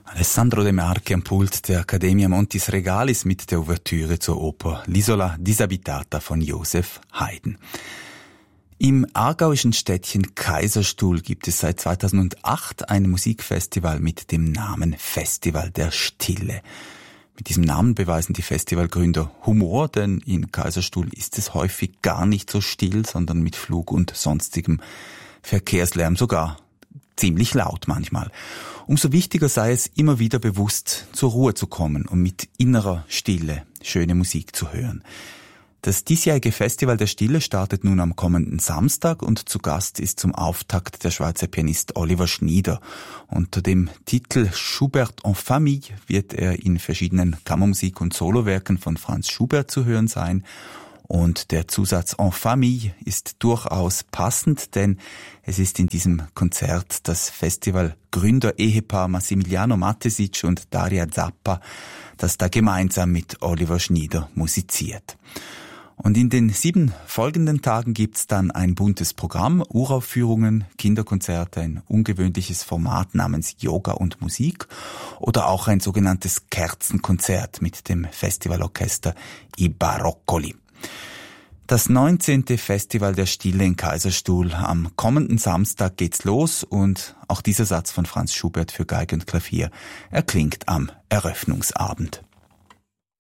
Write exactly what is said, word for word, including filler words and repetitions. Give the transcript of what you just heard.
Alessandro De Marchi am Pult der Accademia Montis Regalis mit der Ouvertüre zur Oper L'Isola Disabitata von Joseph Haydn. Im aargauischen Städtchen Kaiserstuhl gibt es seit zweitausendacht ein Musikfestival mit dem Namen Festival der Stille. Mit diesem Namen beweisen die Festivalgründer Humor, denn in Kaiserstuhl ist es häufig gar nicht so still, sondern mit Flug und sonstigem Verkehrslärm, sogar ziemlich laut manchmal. Umso wichtiger sei es, immer wieder bewusst zur Ruhe zu kommen und mit innerer Stille schöne Musik zu hören. Das diesjährige Festival der Stille startet nun am kommenden Samstag und zu Gast ist zum Auftakt der Schweizer Pianist Oliver Schnieder. Unter dem Titel Schubert en famille wird er in verschiedenen Kammermusik- und Solowerken von Franz Schubert zu hören sein. Und der Zusatz en famille ist durchaus passend, denn es ist in diesem Konzert das Festival-Gründer-Ehepaar Massimiliano Matesic und Daria Zappa, das da gemeinsam mit Oliver Schnieder musiziert. Und in den sieben folgenden Tagen gibt's dann ein buntes Programm, Uraufführungen, Kinderkonzerte, ein ungewöhnliches Format namens Yoga und Musik oder auch ein sogenanntes Kerzenkonzert mit dem Festivalorchester I Baroccoli. Das neunzehnte Festival der Stille in Kaiserstuhl. Am kommenden Samstag geht's los und auch dieser Satz von Franz Schubert für Geige und Klavier erklingt am Eröffnungsabend.